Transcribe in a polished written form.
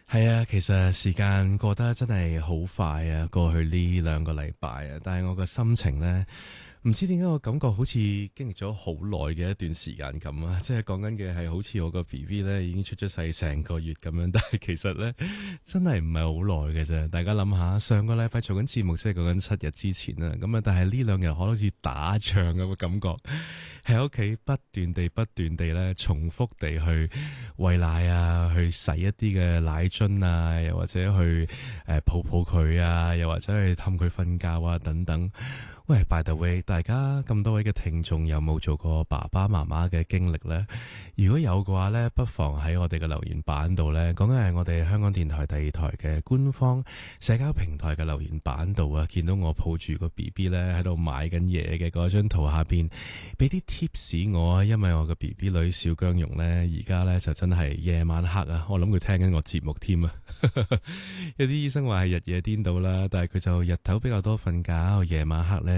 係啊，其實時間過得真係好快啊，過去呢2個禮拜啊，但係我個心情呢，唔知點解我感覺好似經歷咗好耐嘅一段時間咁啊！即係講緊嘅係好似我個 BB 呢已經出咗世成個月咁樣，但係其實呢，真係唔係好耐嘅啫。大家諗下，上個禮拜做緊節目，即係講緊7日之前啦，咁啊，但係呢2日好似打仗咁嘅感覺，喺屋企不斷地咧重複地去餵奶啊，去洗一啲嘅奶樽啊，又或者去抱抱佢啊，又或者去氹佢瞓覺啊等等。喂，by the way，大家咁多位嘅聽眾有冇做過爸爸媽媽嘅經歷呢？如果有嘅話呢，不妨喺我哋嘅留言板度呢，講緊係我哋香港電台第2台嘅官方社交平台嘅留言板度啊，見到我抱住個 BB 呢喺度買緊嘢嘅嗰張圖下邊，俾啲 tips 我啊，因為我個 BB 女小姜蓉呢，而家呢就真係夜晚黑啊，我諗佢聽緊我節目添啊。有啲醫生話係日夜顛倒啦，但係佢就日頭比較多瞓覺，夜晚黑呢